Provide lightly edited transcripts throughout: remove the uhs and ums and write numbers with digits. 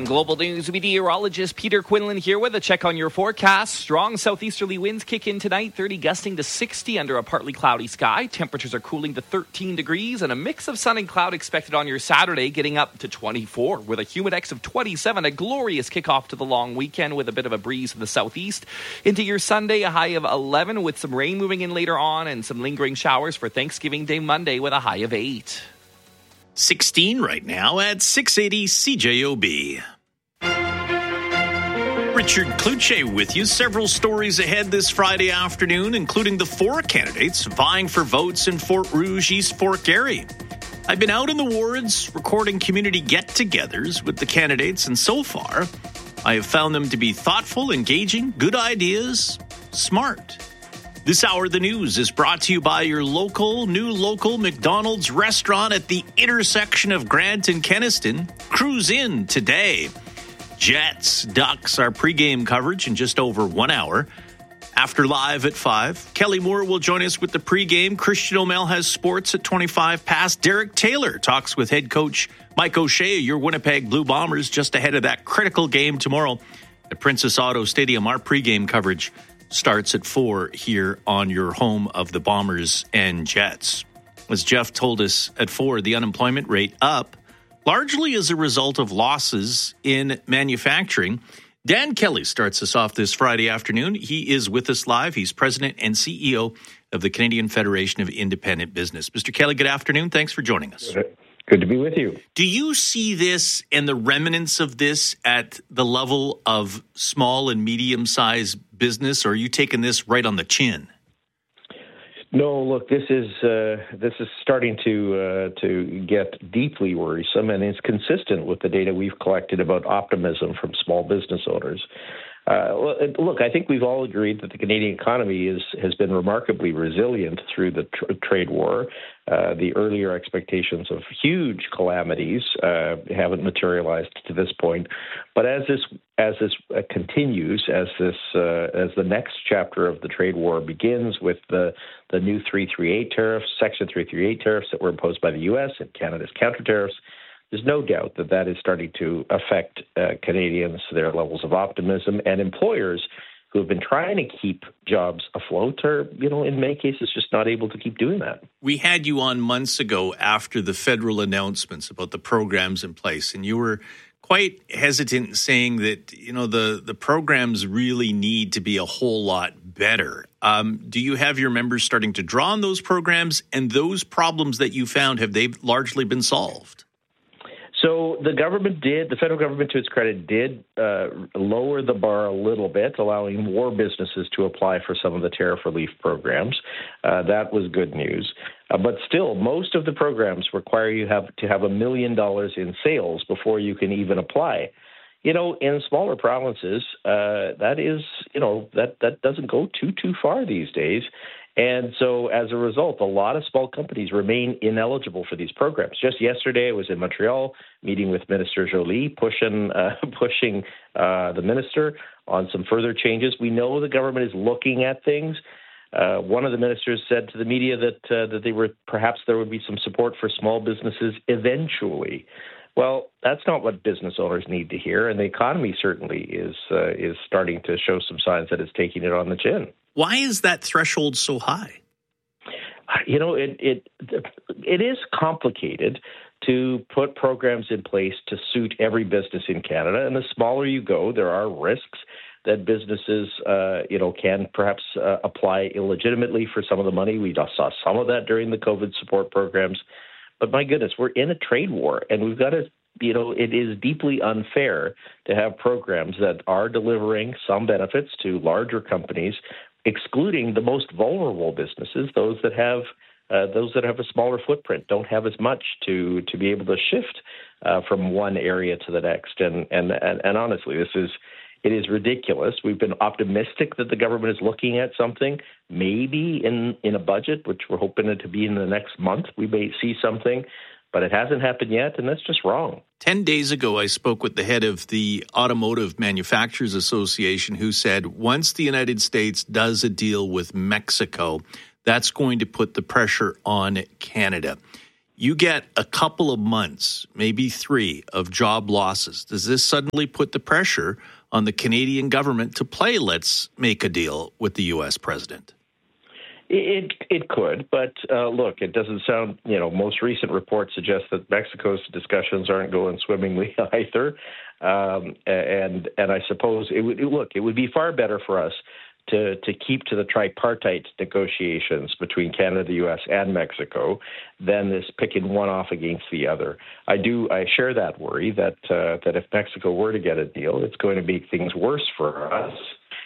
From Global News, meteorologist Peter Quinlan here with a check on your forecast. Strong southeasterly winds kick in tonight, 30 gusting to 60 under a partly cloudy sky. Temperatures are cooling to 13 degrees and a mix of sun and cloud expected on your Saturday, getting up to 24 with a humidex of 27. A glorious kickoff to the long weekend with a bit of a breeze in the southeast. Into your Sunday, a high of 11 with some rain moving in later on and some lingering showers for Thanksgiving Day Monday with a high of 8. 16 right now at 680 CJOB. Richard Cloutier with you. Several stories ahead this Friday afternoon, including the 4 candidates vying for votes in Fort Rouge, East Fort Garry. I've been out in the wards recording community get-togethers with the candidates, and so far, I have found them to be thoughtful, engaging, good ideas, smart. This hour of the news is brought to you by your new local McDonald's restaurant at the intersection of Grant and Kenaston. Cruise in today. Jets, Ducks, our pregame coverage in just over 1 hour. After live at 5, Kelly Moore will join us with the pregame. Christian O'Mell has sports at 25 past. Derek Taylor talks with head coach Mike O'Shea, your Winnipeg Blue Bombers, just ahead of that critical game tomorrow at Princess Auto Stadium. Our pregame coverage starts at 4 here on your home of the Bombers and Jets. As Jeff told us at 4, the unemployment rate up, largely as a result of losses in manufacturing. Dan Kelly starts us off this Friday afternoon. He is with us live. He's president and CEO of the Canadian Federation of Independent Business. Mr. Kelly, good afternoon. Thanks for joining us. Good to be with you. Do you see this and the remnants of this at the level of small and medium-sized business, or are you taking this right on the chin? No, look, this is starting to get deeply worrisome, and it's consistent with the data we've collected about optimism from small business owners. Look, I think we've all agreed that the Canadian economy has been remarkably resilient through the trade war. The earlier expectations of huge calamities haven't materialized to this point. But as this continues, as the next chapter of the trade war begins with the new 338 tariffs, Section 338 tariffs that were imposed by the U.S. and Canada's counter tariffs, there's no doubt that is starting to affect Canadians, their levels of optimism, and employers who have been trying to keep jobs afloat are, in many cases, just not able to keep doing that. We had you on months ago after the federal announcements about the programs in place, and you were quite hesitant in saying that, the programs really need to be a whole lot better. Do you have your members starting to draw on those programs, and those problems that you found, have they largely been solved? So the federal government, to its credit, did lower the bar a little bit, allowing more businesses to apply for some of the tariff relief programs. That was good news. But still, most of the programs require you to have $1 million in sales before you can even apply. In smaller provinces, that doesn't go too far these days. And so as a result, a lot of small companies remain ineligible for these programs. Just yesterday, I was in Montreal meeting with Minister Joly, pushing the minister on some further changes. We know the government is looking at things. One of the ministers said to the media that perhaps there would be some support for small businesses eventually. Well, that's not what business owners need to hear, and the economy certainly is starting to show some signs that it's taking it on the chin. Why is that threshold so high? It is complicated to put programs in place to suit every business in Canada, and the smaller you go, there are risks that businesses, can perhaps apply illegitimately for some of the money. We just saw some of that during the COVID support programs. But my goodness, we're in a trade war, and we've got to, it is deeply unfair to have programs that are delivering some benefits to larger companies, excluding the most vulnerable businesses, those that have a smaller footprint, don't have as much to be able to shift from one area to the next. And honestly, it is ridiculous. We've been optimistic that the government is looking at something, maybe in a budget, which we're hoping it to be in the next month. We may see something, but it hasn't happened yet, and that's just wrong. 10 days ago, I spoke with the head of the Automotive Manufacturers Association, who said once the United States does a deal with Mexico, that's going to put the pressure on Canada. You get a couple of months, maybe 3, of job losses. Does this suddenly put the pressure on the Canadian government to play let's make a deal with the U.S. president? It could, but look, it doesn't sound, most recent reports suggest that Mexico's discussions aren't going swimmingly either. And I suppose it would be far better for us to keep to the tripartite negotiations between Canada, the U.S., and Mexico than this picking one off against the other. I share that worry that if Mexico were to get a deal, it's going to make things worse for us.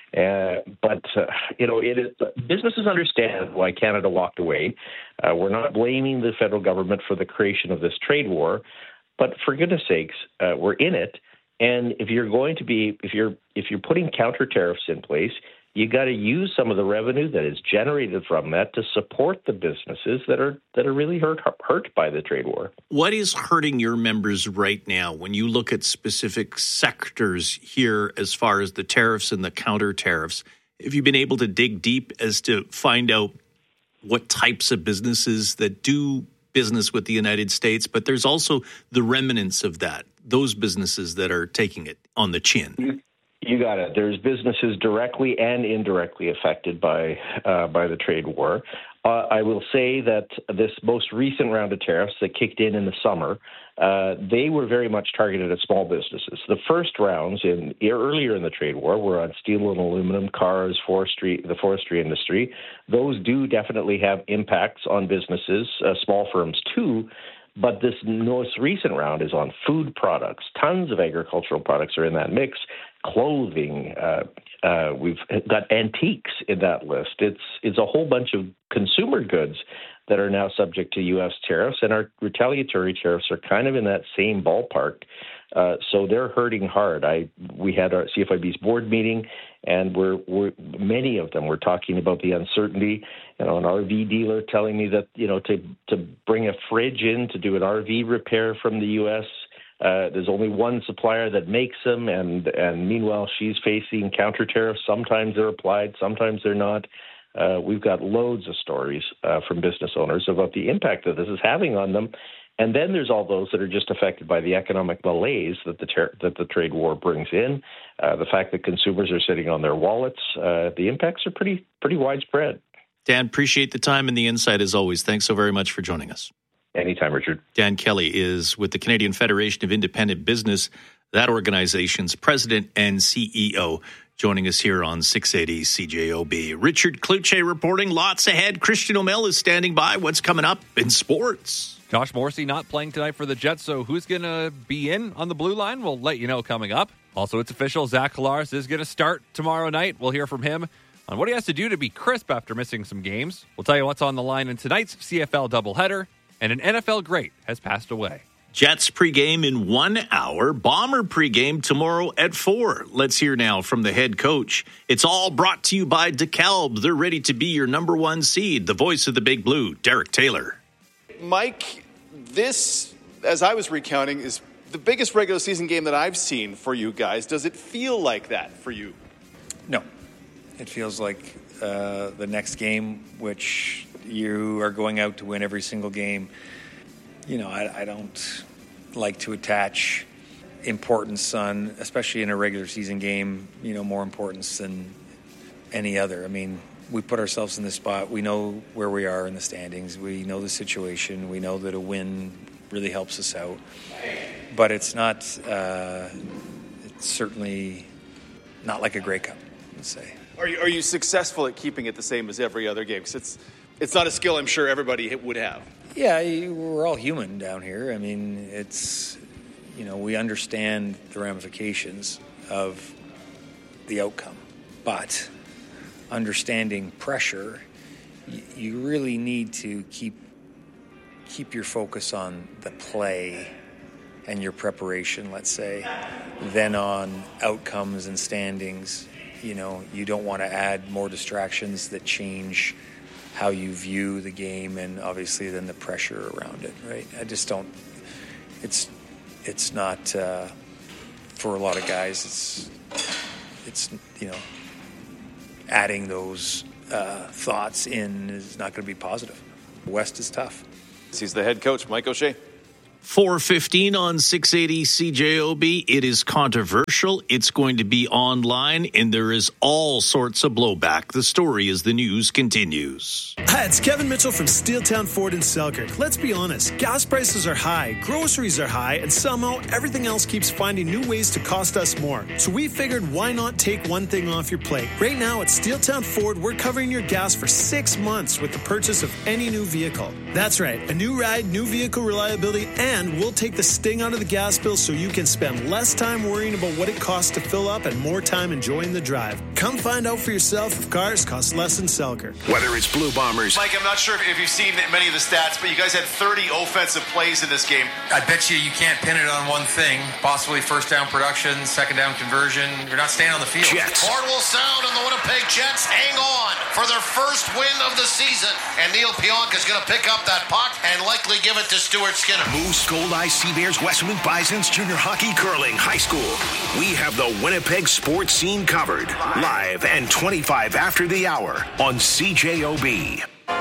But businesses understand why Canada walked away. We're not blaming the federal government for the creation of this trade war, but for goodness sakes, we're in it. And if you're putting counter tariffs in place, you got to use some of the revenue that is generated from that to support the businesses that are really hurt by the trade war. What is hurting your members right now when you look at specific sectors here as far as the tariffs and the counter tariffs? Have you been able to dig deep as to find out what types of businesses that do business with the United States? But there's also the remnants of that, those businesses that are taking it on the chin. You got it. There's businesses directly and indirectly affected by the trade war. I will say that this most recent round of tariffs that kicked in the summer, they were very much targeted at small businesses. The first rounds earlier in the trade war were on steel and aluminum, cars, the forestry industry. Those do definitely have impacts on businesses, small firms too. But this most recent round is on food products. Tons of agricultural products are in that mix. Clothing. We've got antiques in that list. It's a whole bunch of consumer goods that are now subject to U.S. tariffs, and our retaliatory tariffs are kind of in that same ballpark. So they're hurting hard. We had our CFIB's board meeting, and many of them were talking about the uncertainty. An RV dealer telling me that to bring a fridge in to do an RV repair from the U.S. There's only one supplier that makes them, and meanwhile she's facing counter tariffs. Sometimes they're applied, sometimes they're not. We've got loads of stories from business owners about the impact that this is having on them. And then there's all those that are just affected by the economic malaise that the trade war brings in, the fact that consumers are sitting on their wallets. The impacts are pretty widespread. Dan, appreciate the time and the insight as always. Thanks so very much for joining us. Anytime, Richard. Dan Kelly is with the Canadian Federation of Independent Business, that organization's president and CEO, joining us here on 680 CJOB. Richard Cloutier reporting. Lots ahead. Christian O'Mell is standing by. What's coming up in sports? Josh Morrissey not playing tonight for the Jets, so who's going to be in on the blue line? We'll let you know coming up. Also, it's official. Zach Collaros is going to start tomorrow night. We'll hear from him on what he has to do to be crisp after missing some games. We'll tell you what's on the line in tonight's CFL doubleheader, and an NFL great has passed away. Jets pregame in 1 hour. Bomber pregame tomorrow at 4. Let's hear now from the head coach. It's all brought to you by DeKalb. They're ready to be your number one seed. The voice of the Big Blue, Derek Taylor. Mike, this, as I was recounting, is the biggest regular season game that I've seen for you guys. Does it feel like that for you? No. It feels like the next game, which you are going out to win every single game. I don't like to attach importance on, especially in a regular season game, more importance than any other. I mean, we put ourselves in this spot. We know where we are in the standings. We know the situation. We know that a win really helps us out. But it's not, it's certainly not like a Grey Cup, let's say. Are you successful at keeping it the same as every other game? Because it's not a skill I'm sure everybody would have. Yeah, we're all human down here. I mean, it's, we understand the ramifications of the outcome. But understanding pressure, you really need to keep your focus on the play and your preparation, let's say, than on outcomes and standings. You don't want to add more distractions that change how you view the game, and obviously then the pressure around it, right? I just don't, it's not, for a lot of guys, it's adding those thoughts in is not going to be positive. West is tough. He's the head coach, Mike O'Shea. 4:15 on 680 CJOB. It is controversial. It's going to be online, and there is all sorts of blowback. The story as the news continues. Hi, it's Kevin Mitchell from Steeltown Ford in Selkirk. Let's be honest, gas prices are high, groceries are high, and somehow everything else keeps finding new ways to cost us more. So we figured, why not take one thing off your plate? Right now at Steeltown Ford, we're covering your gas for 6 months with the purchase of any new vehicle. That's right, a new ride, new vehicle reliability, and we'll take the sting out of the gas bill so you can spend less time worrying about what it costs to fill up and more time enjoying the drive. Come find out for yourself if cars cost less in Selkirk. Whether it's Blue Bombers. Mike, I'm not sure if you've seen many of the stats, but you guys had 30 offensive plays in this game. I bet you can't pin it on one thing. Possibly first down production, second down conversion. You're not staying on the field. Jets. Horn will sound, and the Winnipeg Jets hang on for their first win of the season. And Neil Pionk is going to pick up that puck and likely give it to Stuart Skinner. Moose, Gold Eye, Sea Bears, Westwood Bisons, Junior Hockey, Curling, High School. We have the Winnipeg sports scene covered. Live and 25 after the hour on CJOB.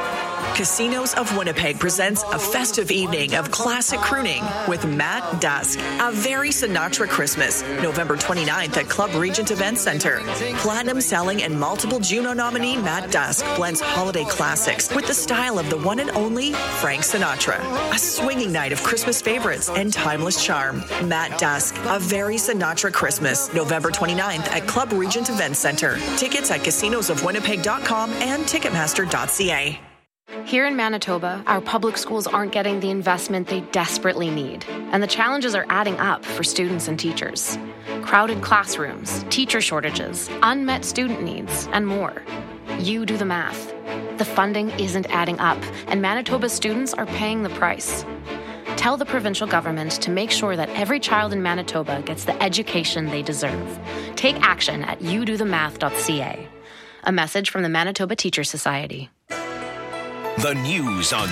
Casinos of Winnipeg presents a festive evening of classic crooning with Matt Dusk. A very Sinatra Christmas, November 29th at Club Regent Event Center. Platinum selling and multiple Juno nominee Matt Dusk blends holiday classics with the style of the one and only Frank Sinatra. A swinging night of Christmas favorites and timeless charm. Matt Dusk, A Very Sinatra Christmas, November 29th at Club Regent Event Center. Tickets at casinosofwinnipeg.com and ticketmaster.ca. Here in Manitoba, our public schools aren't getting the investment they desperately need, and the challenges are adding up for students and teachers. Crowded classrooms, teacher shortages, unmet student needs, and more. You do the math. The funding isn't adding up, and Manitoba students are paying the price. Tell the provincial government to make sure that every child in Manitoba gets the education they deserve. Take action at youdothemath.ca. A message from the Manitoba Teachers Society. The news on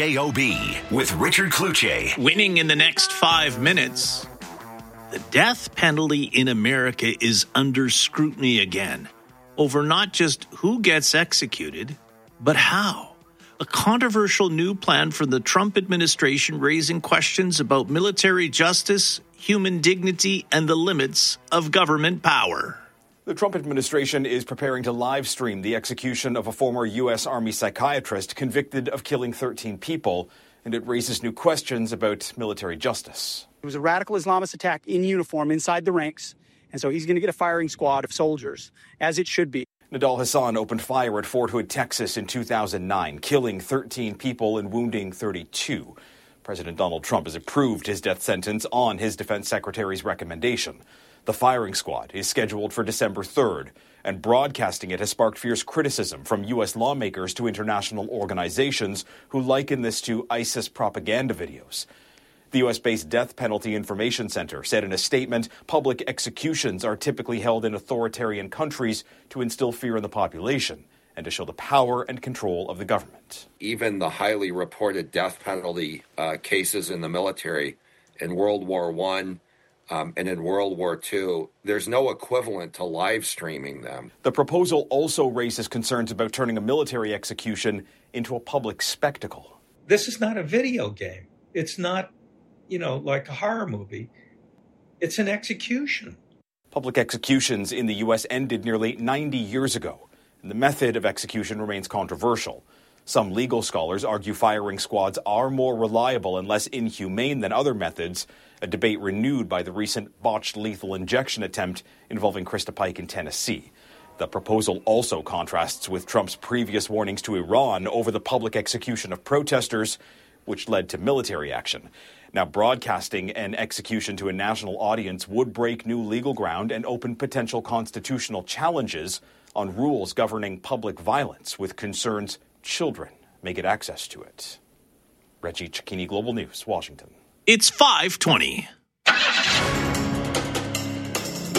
CJOB with Richard Kluche. Winning in the next 5 minutes. The death penalty in America is under scrutiny again over not just who gets executed, but how. A controversial new plan from the Trump administration raising questions about military justice, human dignity, and the limits of government power. The Trump administration is preparing to live stream the execution of a former U.S. Army psychiatrist convicted of killing 13 people, and it raises new questions about military justice. It was a radical Islamist attack in uniform inside the ranks, and so he's going to get a firing squad of soldiers, as it should be. Nidal Hassan opened fire at Fort Hood, Texas in 2009, killing 13 people and wounding 32. President Donald Trump has approved his death sentence on his defense secretary's recommendation. The firing squad is scheduled for December 3rd, and broadcasting it has sparked fierce criticism from U.S. lawmakers to international organizations who liken this to ISIS propaganda videos. The U.S.-based Death Penalty Information Center said in a statement, public executions are typically held in authoritarian countries to instill fear in the population and to show the power and control of the government. Even the highly reported death penalty cases in the military in World War I, and in World War II, there's no equivalent to live streaming them. The proposal also raises concerns about turning a military execution into a public spectacle. This is not a video game. It's not, like a horror movie. It's an execution. Public executions in the U.S. ended nearly 90 years ago, and the method of execution remains controversial. Some legal scholars argue firing squads are more reliable and less inhumane than other methods, a debate renewed by the recent botched lethal injection attempt involving Krista Pike in Tennessee. The proposal also contrasts with Trump's previous warnings to Iran over the public execution of protesters, which led to military action. Now, broadcasting an execution to a national audience would break new legal ground and open potential constitutional challenges on rules governing public violence, with concerns children may get access to it. Reggie Cecchini, Global News, Washington. It's 5:20. With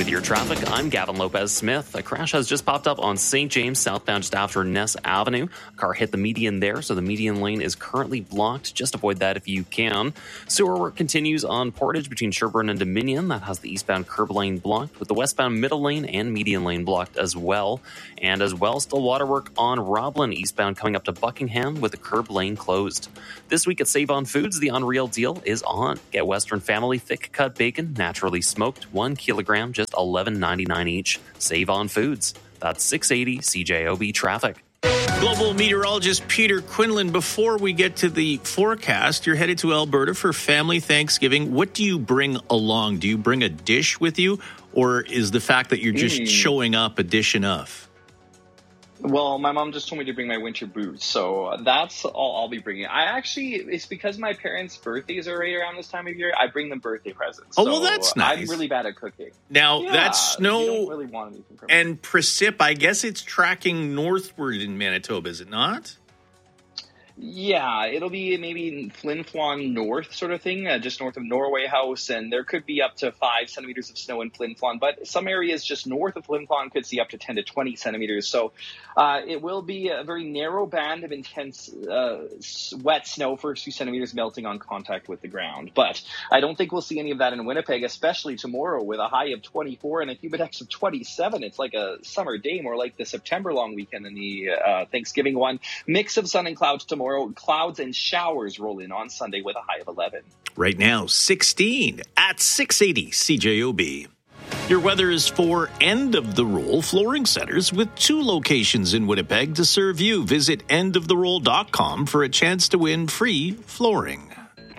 your traffic, I'm Gavin Lopez-Smith. A crash has just popped up on St. James southbound just after Ness Avenue. A car hit the median there, so the median lane is currently blocked. Just avoid that if you can. Sewer work continues on Portage between Sherbourne and Dominion. That has the eastbound curb lane blocked, with the westbound middle lane and median lane blocked as well. And as well, still water work on Roblin eastbound coming up to Buckingham with the curb lane closed. This week at Save On Foods, the Unreal deal is on. Get Western Family thick cut bacon, naturally smoked, 1 kilogram, just $11.99 each. Save On Foods. That's 680 CJOB traffic. Global meteorologist Peter Quinlan, before we get to the forecast, you're headed to Alberta for family Thanksgiving. What do you bring along? Do you bring a dish with you, or is the fact that you're just showing up a dish enough? Well, my mom just told me to bring my winter boots, so that's all I'll be bringing. It's because my parents' birthdays are right around this time of year, I bring them birthday presents. Oh, well, that's nice. I'm really bad at cooking. Now, that snow you don't really want anything from me. and precip, I guess it's tracking northward in Manitoba, is it not? Yeah, it'll be maybe Flin Flon north sort of thing, just north of Norway House, and there could be up to 5 centimeters of snow in Flin Flon, but some areas just north of Flin Flon could see up to 10 to 20 centimeters. So it will be a very narrow band of intense wet snow, first few centimeters melting on contact with the ground. But I don't think we'll see any of that in Winnipeg, especially tomorrow with a high of 24 and a humidex of 27. It's like a summer day, more like the September long weekend than the Thanksgiving one. Mix of sun and clouds tomorrow. Clouds and showers roll in on Sunday with a high of 11. Right now, 16 at 680 CJOB. Your weather is for End of the Roll Flooring Centers with 2 locations in Winnipeg to serve you. Visit endoftheroll.com for a chance to win free flooring.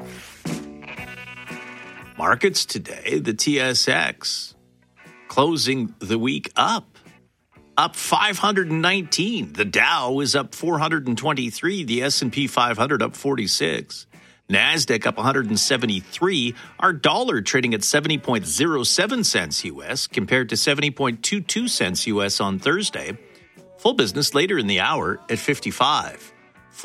Markets today, the TSX closing the week up 519. The Dow is up 423. The S&P 500 up 46. NASDAQ up 173. Our dollar trading at 70.07 cents U.S. compared to 70.22 cents U.S. on Thursday. Full business later in the hour at 55.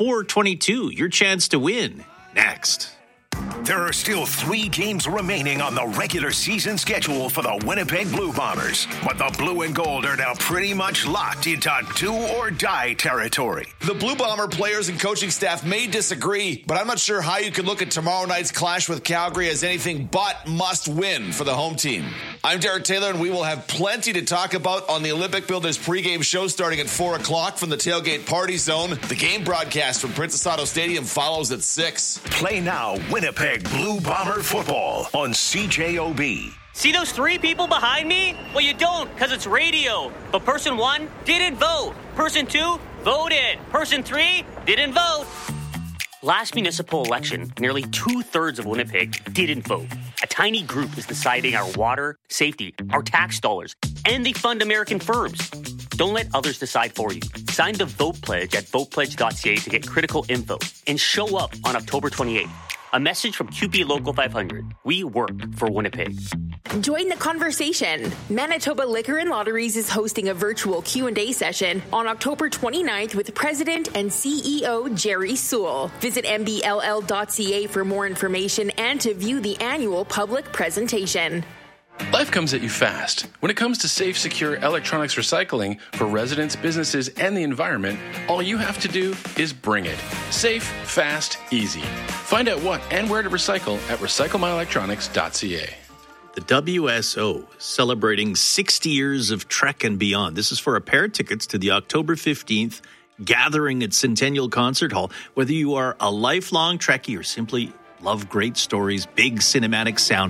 422, your chance to win. Next. There are still 3 games remaining on the regular season schedule for the Winnipeg Blue Bombers, but the blue and gold are now pretty much locked into do-or-die territory. The Blue Bomber players and coaching staff may disagree, but I'm not sure how you can look at tomorrow night's clash with Calgary as anything but must-win for the home team. I'm Derek Taylor, and we will have plenty to talk about on the Olympic Builders pregame show starting at 4 o'clock from the Tailgate Party Zone. The game broadcast from Princess Auto Stadium follows at 6. Play now, Winnipeg Blue Bomber football on CJOB. See those 3 people behind me? Well, you don't, because it's radio. But person 1 didn't vote. Person 2 voted. Person 3 didn't vote. Last municipal election, nearly 2/3 of Winnipeg didn't vote. A tiny group is deciding our water, safety, our tax dollars, and they fund American firms. Don't let others decide for you. Sign the Vote Pledge at votepledge.ca to get critical info and show up on October 28th. A message from QP Local 500. We work for Winnipeg. Join the conversation. Manitoba Liquor and Lotteries is hosting a virtual Q&A session on October 29th with President and CEO Jerry Sewell. Visit mbll.ca for more information and to view the annual public presentation. Life comes at you fast. When it comes to safe, secure electronics recycling for residents, businesses, and the environment, all you have to do is bring it. Safe, fast, easy. Find out what and where to recycle at recyclemyelectronics.ca. The WSO celebrating 60 years of Trek and Beyond. This is for a pair of tickets to the October 15th gathering at Centennial Concert Hall. Whether you are a lifelong Trekkie or simply love great stories, big cinematic sound,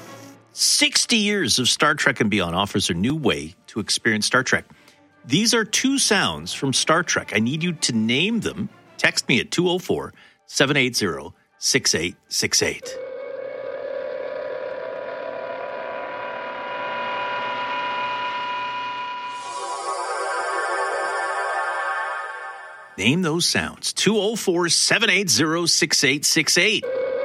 60 years of Star Trek and Beyond offers a new way to experience Star Trek. These are 2 sounds from Star Trek. I need you to name them. Text me at 204-780-6868. Name those sounds. 204-780-6868.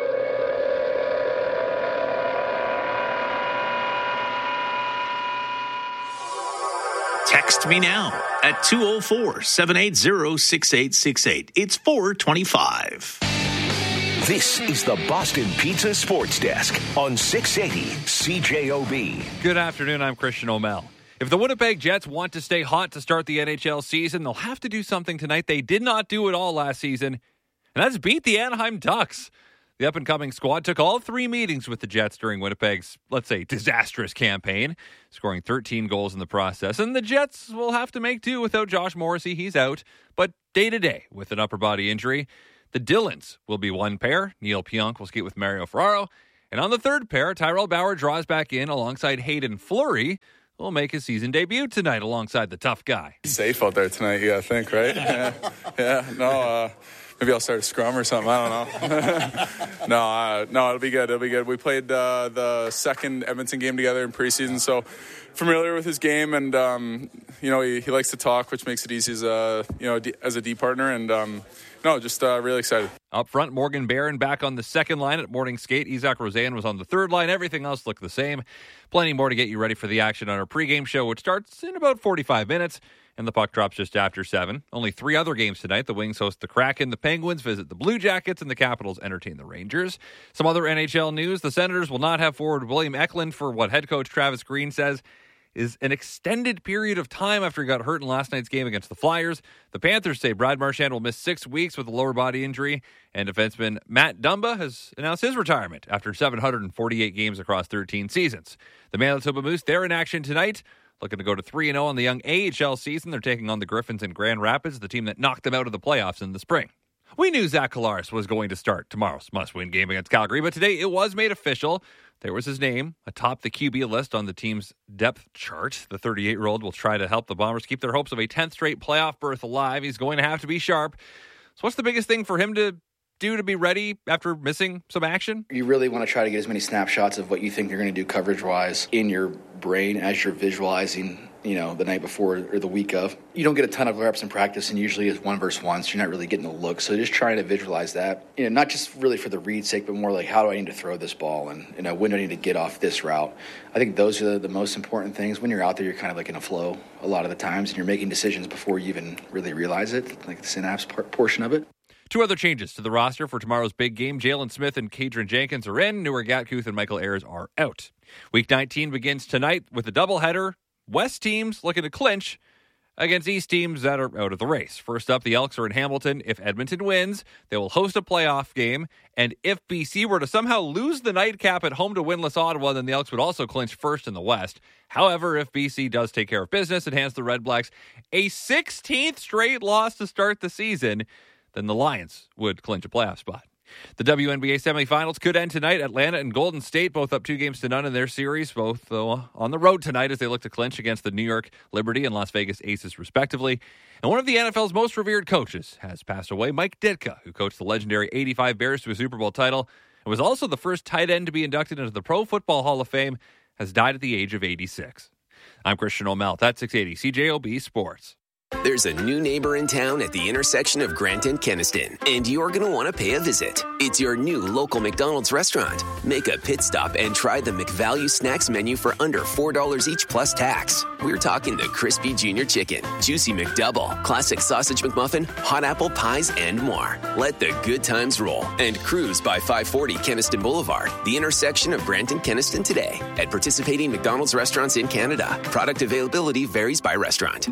Text me now at 204-780-6868. It's 425. This is the Boston Pizza Sports Desk on 680 CJOB. Good afternoon, I'm Christian O'Mell. If the Winnipeg Jets want to stay hot to start the NHL season, they'll have to do something tonight they did not do at all last season, and that's beat the Anaheim Ducks. The up-and-coming squad took all 3 meetings with the Jets during Winnipeg's, let's say, disastrous campaign, scoring 13 goals in the process. And the Jets will have to make do without Josh Morrissey. He's out, but day-to-day with an upper body injury. The Dillons will be one pair. Neil Pionk will skate with Mario Ferraro. And on the third pair, Tyrell Bauer draws back in alongside Hayden Fleury, who will make his season debut tonight alongside the tough guy. Safe out there tonight, you gotta think, right? No, maybe I'll start a scrum or something. I don't know. No, it'll be good. It'll be good. We played the second Edmonton game together in preseason, so familiar with his game, and he likes to talk, which makes it easy as a D partner, and just really excited. Up front, Morgan Barron back on the second line at morning skate. Isaac Roseanne was on the third line. Everything else looked the same. Plenty more to get you ready for the action on our pregame show, which starts in about 45 minutes. And the puck drops just after 7. Only 3 other games tonight. The Wings host the Kraken, the Penguins visit the Blue Jackets, and the Capitals entertain the Rangers. Some other NHL news. The Senators will not have forward William Eklund for what head coach Travis Green says is an extended period of time after he got hurt in last night's game against the Flyers. The Panthers say Brad Marchand will miss 6 weeks with a lower body injury, and defenseman Matt Dumba has announced his retirement after 748 games across 13 seasons. The Manitoba Moose, they're in action tonight, looking to go to 3-0 on the young AHL season. They're taking on the Griffins in Grand Rapids, the team that knocked them out of the playoffs in the spring. We knew Zach Collaros was going to start tomorrow's must-win game against Calgary, but today it was made official. There was his name atop the QB list on the team's depth chart. The 38-year-old will try to help the Bombers keep their hopes of a 10th straight playoff berth alive. He's going to have to be sharp. So what's the biggest thing for him to do to be ready after missing some action? You really want to try to get as many snapshots of what you think you're going to do coverage-wise in your brain as you're visualizing, the night before or the week of. You don't get a ton of reps in practice, and usually it's 1-versus-1, so you're not really getting a look. So just trying to visualize that, not just really for the read's sake, but more like, how do I need to throw this ball, and when do I need to get off this route? I think those are the most important things. When you're out there, you're kind of like in a flow a lot of the times, and you're making decisions before you even really realize it, like the synapse portion of it. 2 other changes to the roster for tomorrow's big game. Jalen Smith and Kadron Jenkins are in. Newer Gatkuth and Michael Ayers are out. Week 19 begins tonight with a doubleheader. West teams looking to clinch against East teams that are out of the race. First up, the Elks are in Hamilton. If Edmonton wins, they will host a playoff game. And if BC were to somehow lose the nightcap at home to winless Ottawa, then the Elks would also clinch first in the West. However, if BC does take care of business and hands the Red Blacks a 16th straight loss to start the season, then the Lions would clinch a playoff spot. The WNBA semifinals could end tonight. Atlanta and Golden State both up 2-0 in their series, both on the road tonight as they look to clinch against the New York Liberty and Las Vegas Aces, respectively. And one of the NFL's most revered coaches has passed away, Mike Ditka, who coached the legendary 85 Bears to a Super Bowl title and was also the first tight end to be inducted into the Pro Football Hall of Fame, has died at the age of 86. I'm Christian O'Mell. That's 680 CJOB Sports. There's a new neighbor in town at the intersection of Grant and Kenniston, and you're going to want to pay a visit. It's your new local McDonald's restaurant. Make a pit stop and try the McValue Snacks menu for under $4 each plus tax. We're talking the Crispy Junior Chicken, Juicy McDouble, Classic Sausage McMuffin, Hot Apple Pies, and more. Let the good times roll and cruise by 540 Kenniston Boulevard, the intersection of Grant and Kenniston today at participating McDonald's restaurants in Canada. Product availability varies by restaurant.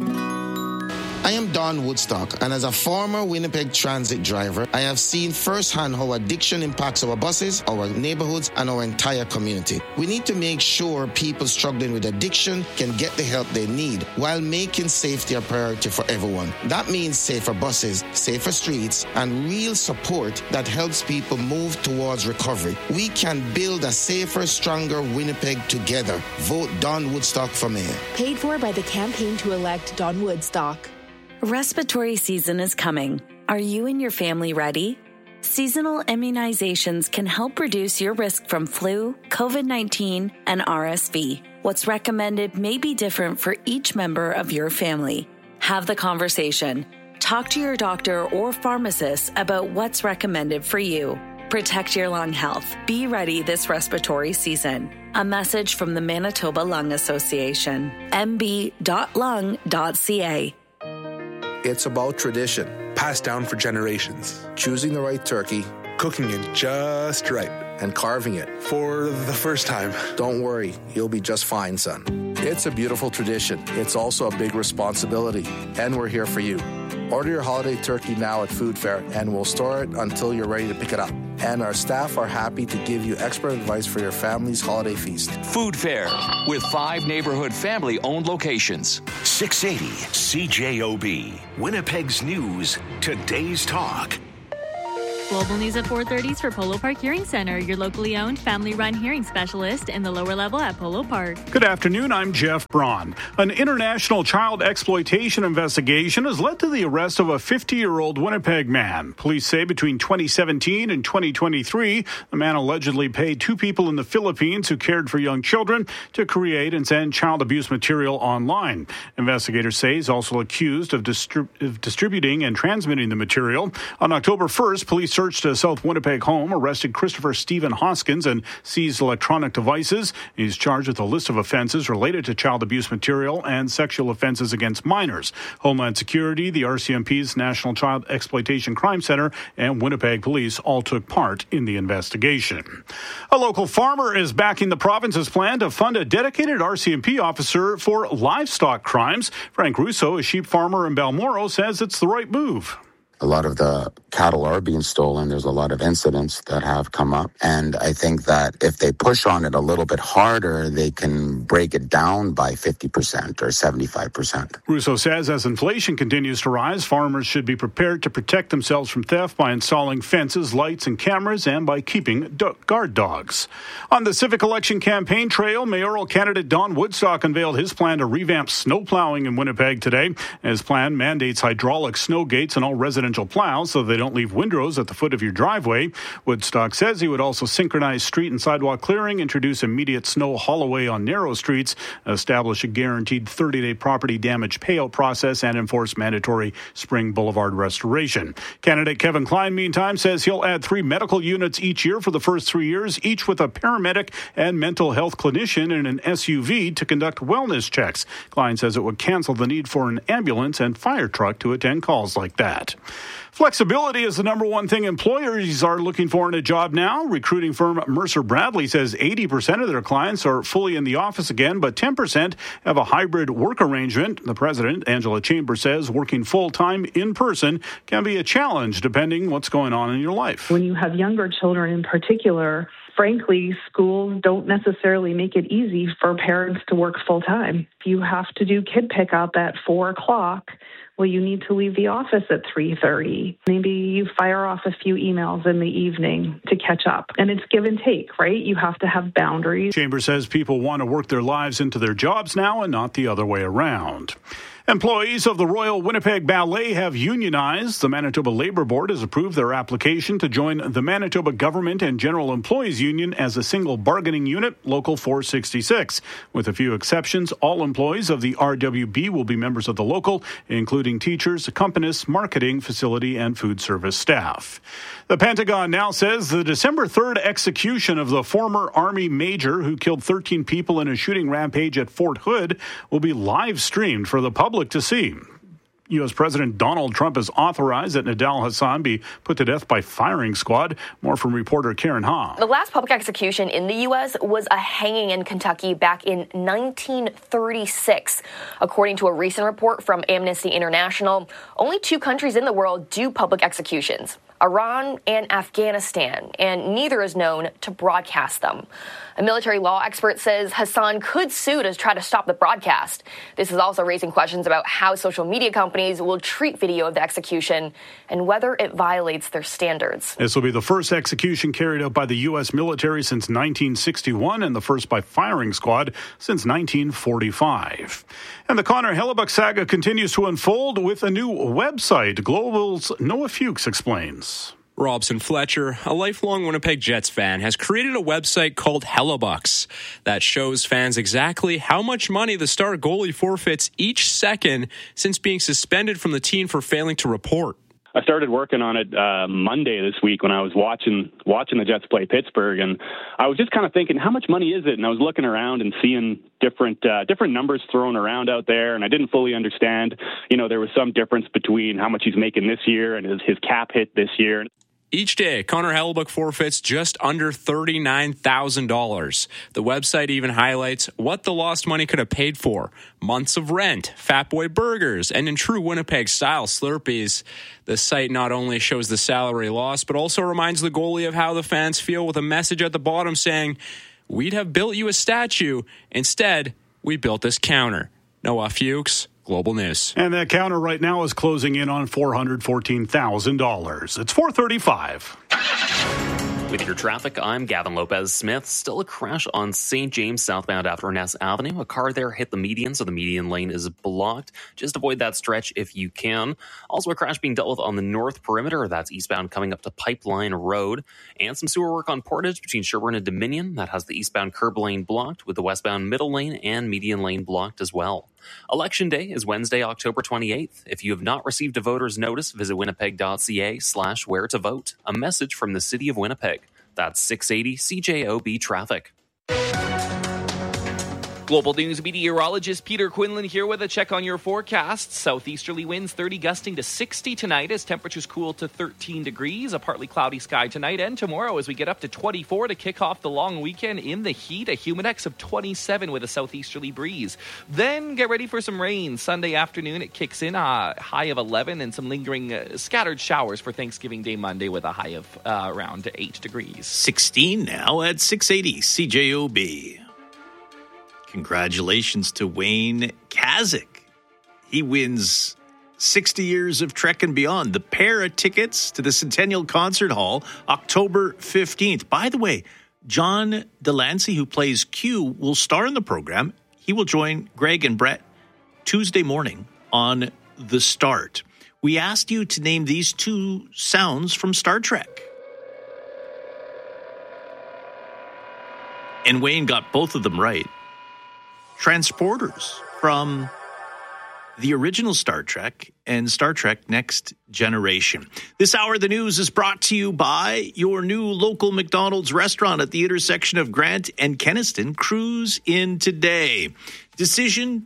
I am Don Woodstock, and as a former Winnipeg Transit driver, I have seen firsthand how addiction impacts our buses, our neighborhoods, and our entire community. We need to make sure people struggling with addiction can get the help they need while making safety a priority for everyone. That means safer buses, safer streets, and real support that helps people move towards recovery. We can build a safer, stronger Winnipeg together. Vote Don Woodstock for mayor. Paid for by the campaign to elect Don Woodstock. Respiratory season is coming. Are you and your family ready? Seasonal immunizations can help reduce your risk from flu, COVID-19, and RSV. What's recommended may be different for each member of your family. Have the conversation. Talk to your doctor or pharmacist about what's recommended for you. Protect your lung health. Be ready this respiratory season. A message from the Manitoba Lung Association. mb.lung.ca. It's about tradition, passed down for generations. Choosing the right turkey, cooking it just right, and carving it for the first time. Don't worry, you'll be just fine, son. It's a beautiful tradition. It's also a big responsibility, and we're here for you. Order your holiday turkey now at Food Fair, and we'll store it until you're ready to pick it up. And our staff are happy to give you expert advice for your family's holiday feast. Food Fair, with 5 neighborhood family-owned locations. 680 CJOB, Winnipeg's News, Today's Talk. Global News at 4:30 for Polo Park Hearing Center, your locally owned, family-run hearing specialist in the lower level at Polo Park. Good afternoon, I'm Jeff Braun. An international child exploitation investigation has led to the arrest of a 50-year-old Winnipeg man. Police say between 2017 and 2023, the man allegedly paid 2 people in the Philippines who cared for young children to create and send child abuse material online. Investigators say he's also accused of distributing and transmitting the material. On October 1st, police searched a South Winnipeg home, arrested Christopher Stephen Hoskins, and seized electronic devices. He's charged with a list of offenses related to child abuse material and sexual offenses against minors. Homeland Security, the RCMP's National Child Exploitation Crime Center, and Winnipeg Police all took part in the investigation. A local farmer is backing the province's plan to fund a dedicated RCMP officer for livestock crimes. Frank Russo, a sheep farmer in Balmoral, says it's the right move. A lot of the cattle are being stolen. There's a lot of incidents that have come up. And I think that if they push on it a little bit harder, they can break it down by 50% or 75%. Russo says as inflation continues to rise, farmers should be prepared to protect themselves from theft by installing fences, lights, and cameras, and by keeping guard dogs. On the civic election campaign trail, mayoral candidate Don Woodstock unveiled his plan to revamp snow plowing in Winnipeg today. His plan mandates hydraulic snow gates on all residential plows so they don't leave windrows at the foot of your driveway. Woodstock says he would also synchronize street and sidewalk clearing, introduce immediate snow haul-away on narrow streets, establish a guaranteed 30-day property damage payout process, and enforce mandatory spring boulevard restoration. Candidate Kevin Klein, meantime, says he'll add 3 medical units each year for the first 3 years, each with a paramedic and mental health clinician in an SUV to conduct wellness checks. Klein says it would cancel the need for an ambulance and fire truck to attend calls like that. Flexibility is the number one thing employers are looking for in a job now. Recruiting firm Mercer Bradley says 80% of their clients are fully in the office again, but 10% have a hybrid work arrangement. The president, Angela Chambers, says working full-time in person can be a challenge depending what's going on in your life. When you have younger children in particular, frankly, schools don't necessarily make it easy for parents to work full-time. If you have to do kid pickup at 4 o'clock, well, you need to leave the office at 3:30. Maybe you fire off a few emails in the evening to catch up. And it's give and take, right? You have to have boundaries. Chambers says people want to work their lives into their jobs now and not the other way around. Employees of the Royal Winnipeg Ballet have unionized. The Manitoba Labour Board has approved their application to join the Manitoba Government and General Employees Union as a single bargaining unit, Local 466. With a few exceptions, all employees of the RWB will be members of the local, including teachers, accompanists, marketing, facility, and food service staff. The Pentagon now says the December 3rd execution of the former Army major who killed 13 people in a shooting rampage at Fort Hood will be live streamed for the public to see. U.S. President Donald Trump has authorized that Nidal Hassan be put to death by firing squad. More from reporter Karen Ha. The last public execution in the U.S. was a hanging in Kentucky back in 1936. According to a recent report from Amnesty International, only 2 countries in the world do public executions: Iran and Afghanistan, and neither is known to broadcast them. A military law expert says Hassan could sue to try to stop the broadcast. This is also raising questions about how social media companies will treat video of the execution and whether it violates their standards. This will be the first execution carried out by the U.S. military since 1961 and the first by firing squad since 1945. And the Connor Hellebuyck saga continues to unfold with a new website. Global's Noah Fuchs explains. Robson Fletcher, a lifelong Winnipeg Jets fan, has created a website called Hellebuycks that shows fans exactly how much money the star goalie forfeits each second since being suspended from the team for failing to report. I started working on it Monday this week when I was watching the Jets play Pittsburgh, and I was just kind of thinking, how much money is it? And I was looking around and seeing different numbers thrown around out there, and I didn't fully understand. There was some difference between how much he's making this year and his cap hit this year. Each day, Connor Hellebuyck forfeits just under $39,000. The website even highlights what the lost money could have paid for. Months of rent, Fat Boy burgers, and in true Winnipeg-style Slurpees. The site not only shows the salary loss, but also reminds the goalie of how the fans feel with a message at the bottom saying, "We'd have built you a statue. Instead, we built this counter." Noah Fuchs, Global News. And that counter right now is closing in on $414,000. It's 4:35. With your traffic, I'm Gavin Lopez-Smith. Still a crash on St. James southbound after Ness Avenue. A car there hit the median, so the median lane is blocked. Just avoid that stretch if you can. Also a crash being dealt with on the north perimeter. That's eastbound coming up to Pipeline Road. And some sewer work on Portage between Sherbourne and Dominion. That has the eastbound curb lane blocked, with the westbound middle lane and median lane blocked as well. Election Day is Wednesday, October 28th. If you have not received a voter's notice, visit winnipeg.ca/where to vote. A message from the City of Winnipeg. That's 680 CJOB traffic. Global News meteorologist Peter Quinlan here with a check on your forecast. Southeasterly winds 30 gusting to 60 tonight as temperatures cool to 13 degrees. A partly cloudy sky tonight and tomorrow as we get up to 24 to kick off the long weekend in the heat. A humidex of 27 with a southeasterly breeze. Then get ready for some rain. Sunday afternoon it kicks in a high of 11 and some lingering scattered showers for Thanksgiving Day Monday with a high of around 8 degrees. 16 now at 680 CJOB. Congratulations to Wayne Kazik. He wins 60 years of Trek and Beyond. The pair of tickets to the Centennial Concert Hall, October 15th. By the way, John Delancey, who plays Q, will star in the program. He will join Greg and Brett Tuesday morning on The Start. We asked you to name these two sounds from Star Trek. And Wayne got both of them right. Transporters from the original Star Trek and Star Trek Next Generation. This hour of the news is brought to you by your new local McDonald's restaurant at the intersection of Grant and Kenaston. Cruise in today. Decision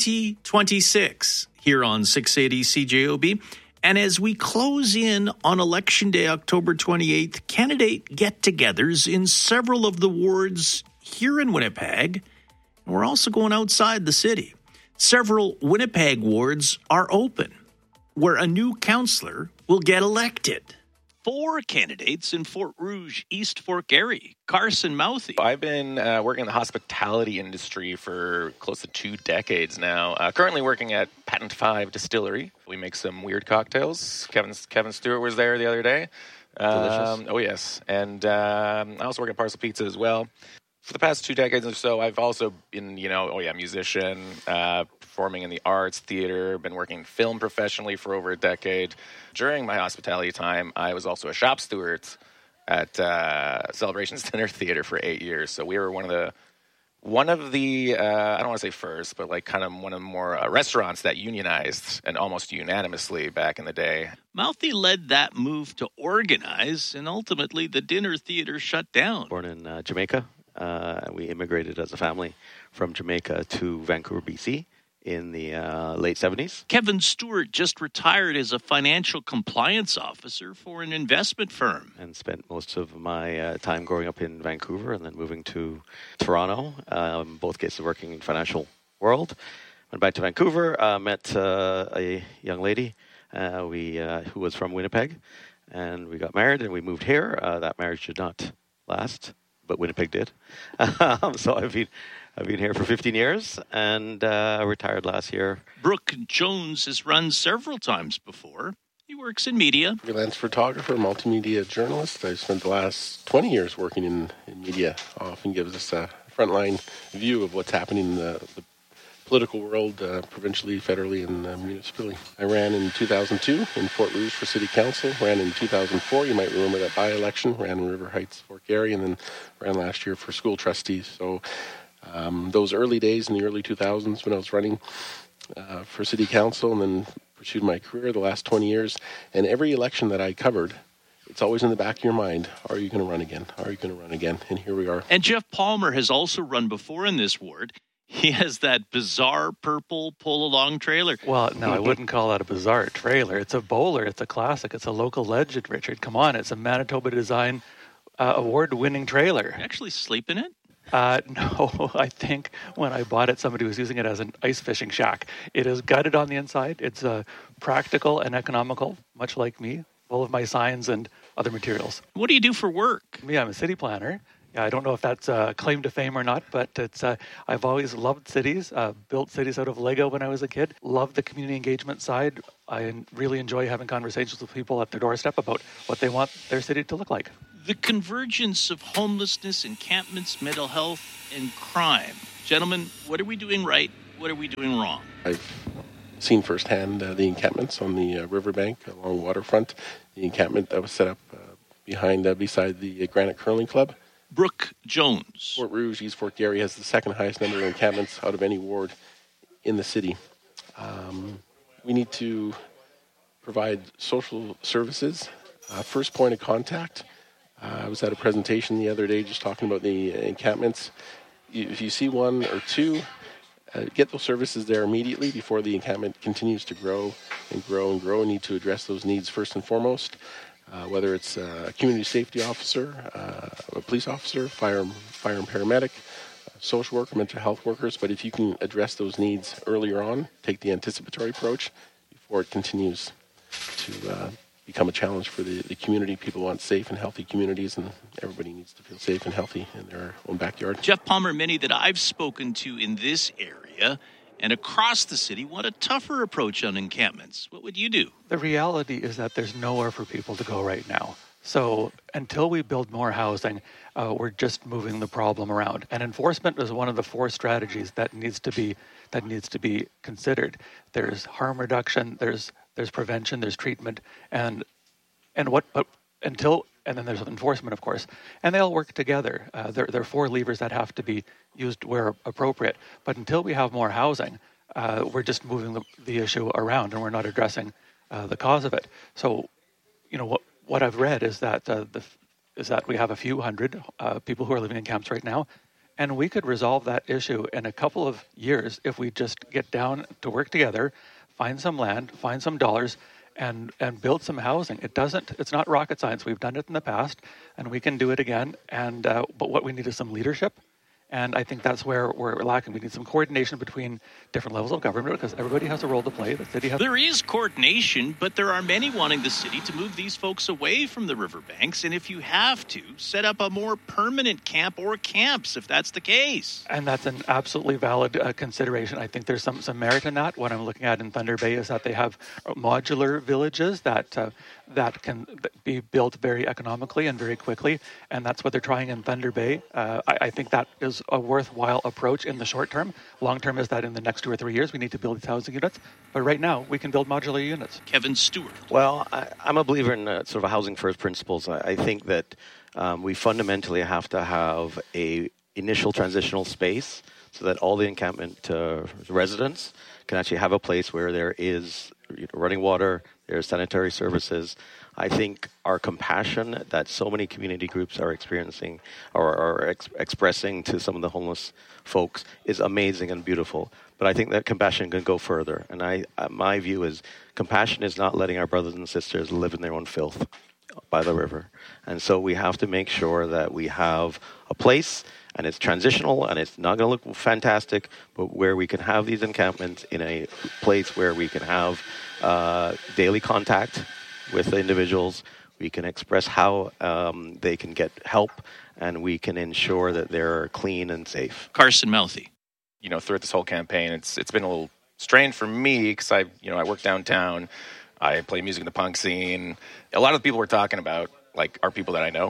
2026 here on 680 CJOB. And as we close in on Election Day, October 28th, candidate get-togethers in several of the wards here in Winnipeg. We're also going outside the city. Several Winnipeg wards are open, where a new councillor will get elected. 4 candidates in Fort Rouge, East Fort Garry. Carson Mouthie. I've been working in the hospitality industry for close to 2 decades now. Currently working at Patent 5 Distillery. We make some weird cocktails. Kevin Stewart was there the other day. Delicious. Oh, yes. And I also work at Parcel Pizza as well. For the past 2 decades or so, I've also been, musician, performing in the arts, theater, been working film professionally for over a decade. During my hospitality time, I was also a shop steward at Celebrations Dinner Theater for 8 years. So we were one of the I don't want to say first, but one of the more restaurants that unionized, and almost unanimously back in the day. Mouthie led that move to organize, and ultimately the dinner theater shut down. Born in Jamaica. We immigrated as a family from Jamaica to Vancouver, BC in the late 70s. Kevin Stewart just retired as a financial compliance officer for an investment firm. And spent most of my time growing up in Vancouver and then moving to Toronto, both cases working in financial world. Went back to Vancouver, met a young lady who was from Winnipeg, and we got married and we moved here. That marriage did not last, but Winnipeg did. So I've been here for 15 years and retired last year. Brooke Jones has run several times before. He works in media. Freelance photographer, multimedia journalist. I've spent the last 20 years working in media. Often gives us a frontline view of what's happening in the political world, provincially, federally, and municipally. I ran in 2002 in Fort Rouge for City Council. Ran in 2004, you might remember that by-election. Ran in River Heights, Fort Garry, and then ran last year for school trustees. So those early days in the early 2000s when I was running for City Council, and then pursued my career the last 20 years. And every election that I covered, it's always in the back of your mind, are you going to run again? Are you going to run again? And here we are. And Jeff Palmer has also run before in this ward. He has that bizarre purple pull-along trailer. Well, no, I wouldn't call that a bizarre trailer. It's a bowler. It's a classic. It's a local legend, Richard. Come on. It's a Manitoba Design award-winning trailer. You actually sleep in it? No, I think when I bought it, somebody was using it as an ice fishing shack. It is gutted on the inside. It's practical and economical, much like me, full of my signs and other materials. What do you do for work? Me, I'm a city planner. Yeah, I don't know if that's a claim to fame or not, but it's I've always loved cities, built cities out of Lego when I was a kid, loved the community engagement side. I really enjoy having conversations with people at their doorstep about what they want their city to look like. The convergence of homelessness, encampments, mental health, and crime. Gentlemen, what are we doing right? What are we doing wrong? I've seen firsthand the encampments on the riverbank along waterfront. The encampment that was set up beside the Granite Curling Club. Brooke Jones. Fort Rouge, East Fort Garry has the second highest number of encampments out of any ward in the city. We need to provide social services. First point of contact. I was at a presentation the other day just talking about the encampments. If you see one or two, get those services there immediately before the encampment continues to grow and grow and grow. We need to address those needs first and foremost, whether it's a community safety officer, a police officer, fire and paramedic, social worker, mental health workers. But if you can address those needs earlier on, take the anticipatory approach before it continues to become a challenge for the community. People want safe and healthy communities, and everybody needs to feel safe and healthy in their own backyard. Jeff Palmer, many that I've spoken to in this area and across the city want a tougher approach on encampments. What would you do? The reality is that there's nowhere for people to go right now. So until we build more housing, we're just moving the problem around. And enforcement is one of the 4 strategies that needs to be considered. There's harm reduction, there's prevention, there's treatment, and then there's enforcement, of course, and they all work together. There are 4 levers that have to be used where appropriate. But until we have more housing, we're just moving the issue around, and we're not addressing the cause of it. So, what I've read is that we have a few hundred people who are living in camps right now, and we could resolve that issue in a couple of years if we just get down to work together, find some land, find some dollars, and build some housing. It's not rocket science. We've done it in the past, and we can do it again. But what we need is some leadership. And I think that's where we're lacking. We need some coordination between different levels of government because everybody has a role to play. The city has. There is coordination, but there are many wanting the city to move these folks away from the riverbanks. And if you have to, set up a more permanent camp or camps, if that's the case. And that's an absolutely valid consideration. I think there's some merit in that. What I'm looking at in Thunder Bay is that they have modular villages that can be built very economically and very quickly. And that's what they're trying in Thunder Bay. I think that is a worthwhile approach in the short term. Long term is that in the next 2 or 3 years we need to build these housing units. But right now we can build modular units. Kevin Stewart. Well, I'm a believer in sort of a housing first principles. I think that we fundamentally have to have a initial transitional space so that all the encampment residents can actually have a place where there is running water, there's sanitary services. I think our compassion that so many community groups are experiencing or are expressing to some of the homeless folks is amazing and beautiful. But I think that compassion can go further. And my view is compassion is not letting our brothers and sisters live in their own filth by the river. And so we have to make sure that we have a place, and it's transitional, and it's not going to look fantastic, but where we can have these encampments in a place where we can have daily contact with the individuals, we can express how they can get help, and we can ensure that they're clean and safe. Carson Melfi. Throughout this whole campaign, it's been a little strange for me because I work downtown, I play music in the punk scene. A lot of the people we're talking about, are people that I know.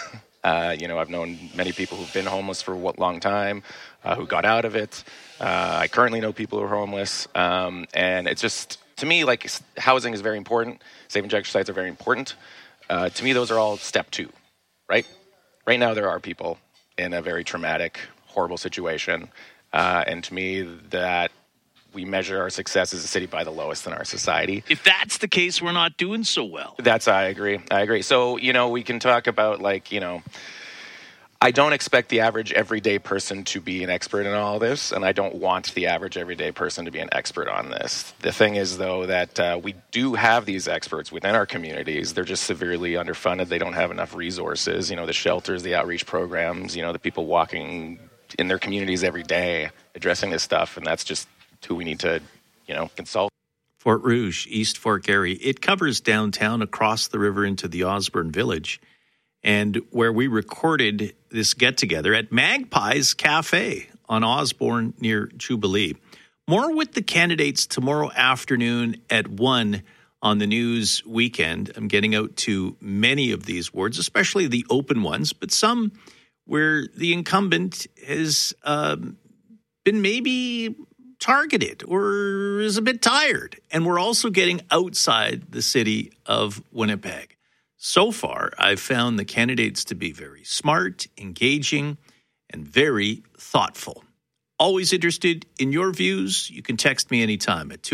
I've known many people who've been homeless for a long time, who got out of it. I currently know people who are homeless, and it's just, to me, housing is very important. Safe injection sites are very important. To me, those are all step 2, right? Right now, there are people in a very traumatic, horrible situation, and to me, that we measure our success as a city by the lowest in our society. If that's the case, we're not doing so well. I agree. So, we can talk about I don't expect the average everyday person to be an expert in all this, and I don't want the average everyday person to be an expert on this. The thing is, though, that we do have these experts within our communities. They're just severely underfunded. They don't have enough resources. The shelters, the outreach programs, the people walking in their communities every day addressing this stuff, and that's just who we need to, consult. Fort Rouge, East Fort Garry. It covers downtown, across the river into the Osborne Village, and where we recorded this get-together at Magpie's Cafe on Osborne near Jubilee. More with the candidates tomorrow afternoon at 1 on the News Weekend. I'm getting out to many of these wards, especially the open ones, but some where the incumbent has been maybe targeted or is a bit tired. And we're also getting outside the city of Winnipeg. So far, I've found the candidates to be very smart, engaging, and very thoughtful. Always interested in your views? You can text me anytime at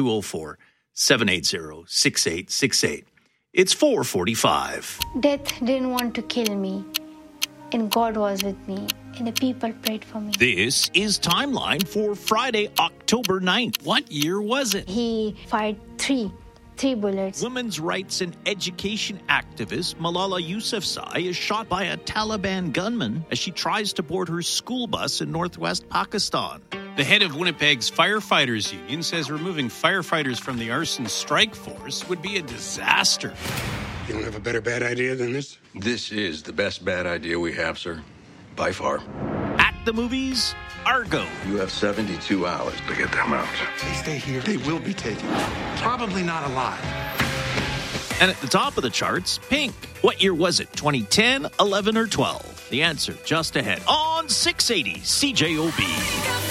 204-780-6868. It's 4:45. Death didn't want to kill me, and God was with me, and the people prayed for me. This is Timeline for Friday, October 9th. What year was it? He fired three bullets. Women's rights and education activist Malala Yousafzai is shot by a Taliban gunman as she tries to board her school bus in northwest Pakistan. The head of Winnipeg's Firefighters Union says removing firefighters from the arson strike force would be a disaster. You don't have a better bad idea than this? This is the best bad idea we have, sir. By far. At the movies, Argo. You have 72 hours to get them out. They stay here. They will be taken. Probably not alive. And at the top of the charts, Pink. What year was it? 2010, 11, or 12? The answer just ahead on 680 CJOB.